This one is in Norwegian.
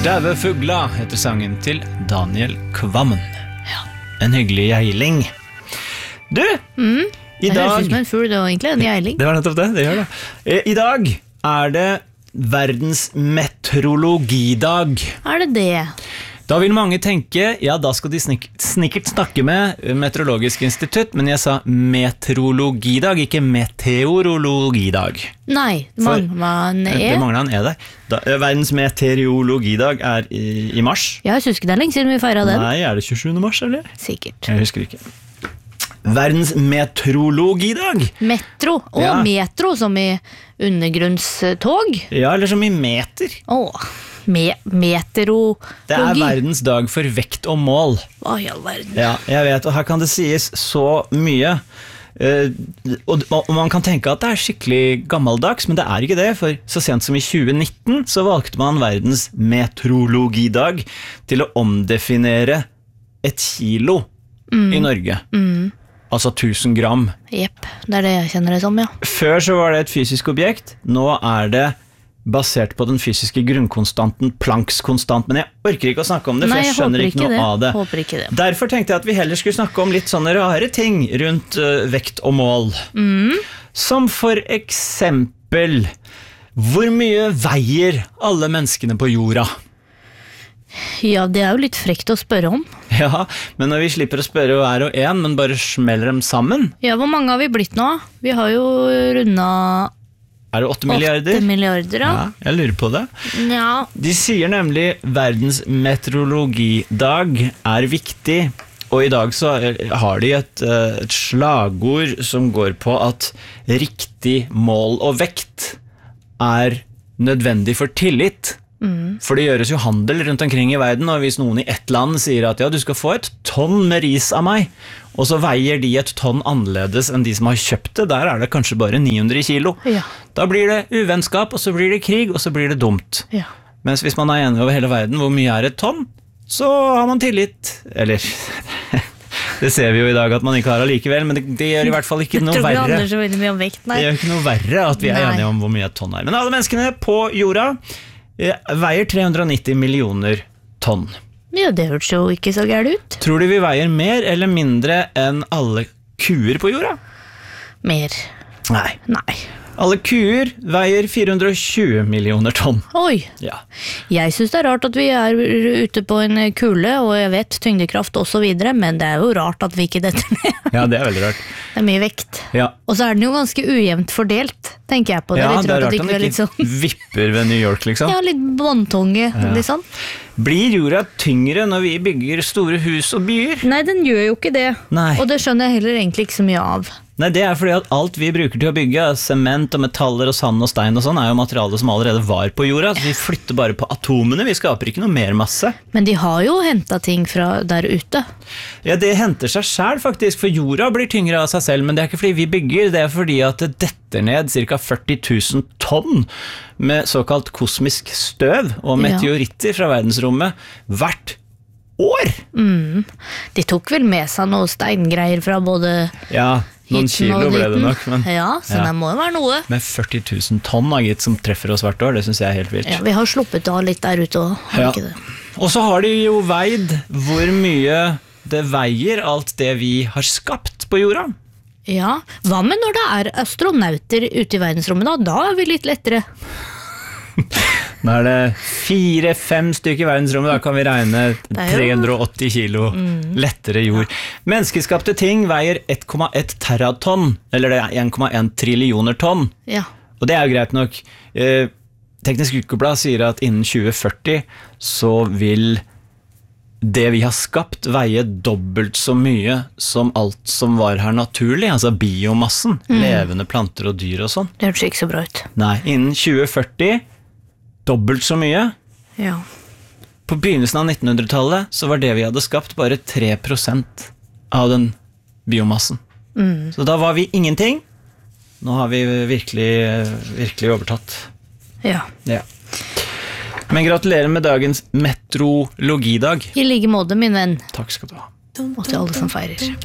Dæve fugla heter sangen til Daniel Kvammen. Ja. En hyggelig geiling. Du, i Det dag... høres ut som en fugl, det var egentlig en geiling. Det var nettopp det, det gjør det. I dag er det verdens meteorologidag. Er det det? Da vil mange tenke, ja, da skal de snikkert snakke med Meteorologisk institutt, men jeg sa meteorologidag, ikke meteorologidag. Nei, det mangler en Det mangler en der. Verdens meteorologidag er i mars. Jeg synes ikke det er lenge siden vi feiret den. Nei, er det 27. mars, eller? Sikkert. Jeg husker ikke. Verdens meteorologidag. Metro, og Ja. metro som i undergrunnstog. Ja, eller som i meter. Meteorologi. Det er verdens dag for vekt og mål. Hva i all verden? Ja, jeg vet, og her kan det sies så mye. Og man kan tenke at det er skikkelig gammeldags, men det er ikke det, for så sent som i 2019 så valgte man verdens meteorologidag til å omdefinere et kilo i Norge. Altså 1000 gram. Jepp, det er det jeg kjenner det som, ja. Før så var det et fysisk objekt, nå er det basert på den fysiske grunnkonstanten, Plancks konstant, men jeg orker ikke å snakke om det, for jeg skjønner ikke noe av det. Håper ikke det. Derfor tenkte jeg at vi heller skulle snakke om litt sånne rare ting rundt vekt og mål. Som for eksempel, hvor mye veier alle menneskene på jorda? Ja, det er jo litt frekt å spørre om. Ja, men når vi slipper å spørre hver og en, men bare smeller dem sammen. Ja, hvor mange har vi blitt nå? Vi har jo rundet Er det 8 milliarder? 8 milliarder, Ja, jeg lurer på det. Ja. De sier nemlig verdens meteorologidag er viktig, og i dag så har de et slagord som går på at riktig mål og vekt er nødvendig for tillit. For det gjøres jo handel rundt omkring i verden, og hvis noen i ett land sier at ja, du skal få et tonn med ris av meg, og så veier de et tonn annerledes enn de som har kjøpt det, der er det kanskje bare 900 kilo. Ja. Da blir det uvennskap, og så blir det krig, og så blir det dumt. Ja. Mens hvis man er enig over hele verden hvor mye er et tonn, så har man tillit. Eller, det ser vi jo i dag at man ikke har allikevel, men det gjør i hvert fall ikke noe Jeg tror ikke det verre. handler så veldig mye om vekt, nei. Det gjør ikke noe verre at vi er Nei. enige om hvor mye et tonn er. Men alle menneskene på jorda veier 390 millioner tonn. Ja, det hørtes jo ikke så gærent ut. Tror du vi veier mer eller mindre enn alle kuer på jorda? Mer. Nei. Nei. Alle kuer veier 420 millioner tonn. Oi, Ja. jeg synes det er rart at vi er ute på en kule, og jeg vet tyngdekraft og så videre, men det er jo rart at vi ikke detter ned. Ja, det er veldig rart. Det er mye vekt. Ja. Og så er den jo ganske ujevnt fordelt, tenker jeg på det. Ja, Litt det er rart at rart ikke han vi er litt ikke sånn, vipper ved New York, liksom. ja, litt båndtunge, liksom. Blir jorda tyngre når vi bygger store hus og byer? Nei, den gjør jo ikke det. Nei. Og det skjønner jeg heller egentlig ikke så mye av. Nei, det er fordi at alt vi bruker til å bygge, sement og metaller og sand og stein og sånn, er jo materiale som allerede var på jorda, så vi flytter bare på atomene, vi skaper ikke noe mer masse. Men de har jo hentet ting fra der ute. Ja, det henter seg selv faktisk, for jorda blir tyngre av seg selv, men det er ikke fordi vi bygger, det er fordi at det detter ned ca. 40 000 tonn med såkalt kosmisk støv og meteoritter fra verdensrommet hvert år. De tok vel med seg noe steingreier fra både Ja, noen hiten og kilo ble det ditten. nok, men Ja, så Ja. det må jo være noe. med 40 000 tonn gitt, som treffer oss hvert år, det synes jeg er helt vilt. Ja, vi har sluppet av litt der ute og har Ja. ikke det. Og så har de jo veid hvor mye det veier alt det vi har skapt på jorda. Ja, hva med når det er astronauter ute i verdensrommet da? Da er vi litt lettere. Nå er det 4-5 stykker i verdensrommet, da kan vi regne er jo- 380 kilo lettere jord. Menneskeskapte ting veier 1,1 teratonn, eller det er 1,1 trillioner tonn. Ja, Og det er jo greit nok. Teknisk Ukeblad sier at innen 2040 så vil det vi har skapt veie dobbelt så mye som alt som var her naturlig, altså biomassen, levende planter og dyr og sånn. det hørtes ikke så bra ut. Nei, innen 2040 dobbelt så mye. Ja. På begynnelsen av 1900-tallet så var det vi hadde skapt bare 3% av den biomassen. Så da var vi ingenting. Nå har vi virkelig overtatt. Ja. Ja. Men gratulerer med dagens meteorologidag. I like måte, min venn. Takk skal du ha. Og til alle som feirer.